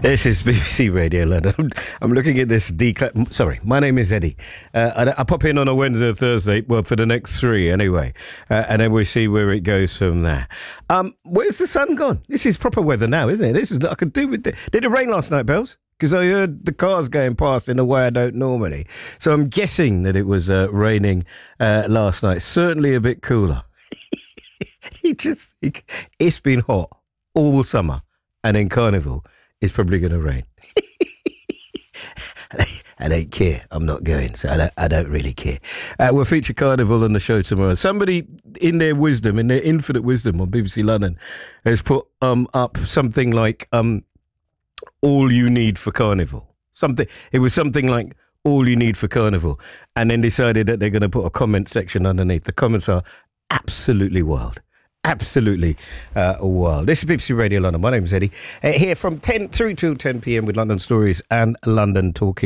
This is BBC Radio London. I'm looking at this Sorry, my name is Eddie. I pop in on a Wednesday or Thursday, well, for the next 3 anyway, and then we see where it goes from there. Where's the sun gone? This is proper weather now, isn't it? This is I could do with it. Did it rain last night, Bells? Because I heard the cars going past in a way I don't normally. So I'm guessing that it was raining last night. Certainly a bit cooler. It's been hot all summer, and in Carnival, it's probably going to rain. I don't care. I'm not going, so I don't really care. We'll feature Carnival on the show tomorrow. Somebody, in their wisdom, in their infinite wisdom on BBC London, has put up something like all you need for Carnival. It was something like all you need for Carnival, and then decided that they're going to put a comment section underneath. The comments are absolutely wild. Absolutely wild. This is BBC Radio London. My name's Eddie. Here from 10 through till 10 p.m. with London Stories and London Talking.